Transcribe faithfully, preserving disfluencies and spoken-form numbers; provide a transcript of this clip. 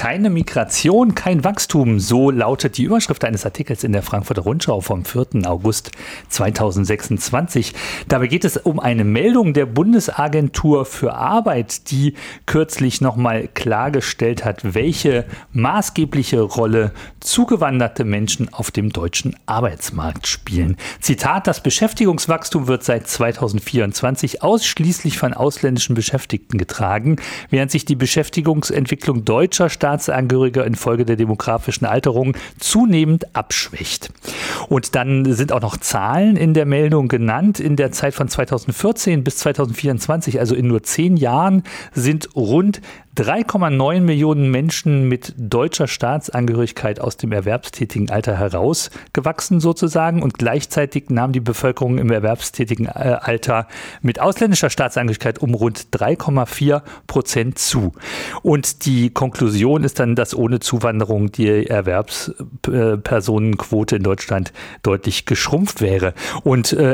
Keine Migration, kein Wachstum, so lautet die Überschrift eines Artikels in der Frankfurter Rundschau vom vierten August zweitausendsechsundzwanzig. Dabei geht es um eine Meldung der Bundesagentur für Arbeit, die kürzlich nochmal klargestellt hat, welche maßgebliche Rolle zugewanderte Menschen auf dem deutschen Arbeitsmarkt spielen. Zitat: Das Beschäftigungswachstum wird seit zweitausendvierundzwanzig ausschließlich von ausländischen Beschäftigten getragen, während sich die Beschäftigungsentwicklung deutscher Staatsangehöriger infolge der demografischen Alterung zunehmend abschwächt. Und dann sind auch noch Zahlen in der Meldung genannt. In der Zeit von zweitausendvierzehn bis zweitausendvierundzwanzig, also in nur zehn Jahren, sind rund drei Komma neun Millionen Menschen mit deutscher Staatsangehörigkeit aus dem erwerbstätigen Alter herausgewachsen sozusagen, und gleichzeitig nahm die Bevölkerung im erwerbstätigen Alter mit ausländischer Staatsangehörigkeit um rund drei Komma vier Prozent zu. Und die Konklusion ist dann, dass ohne Zuwanderung die Erwerbspersonenquote in Deutschland deutlich geschrumpft wäre. Und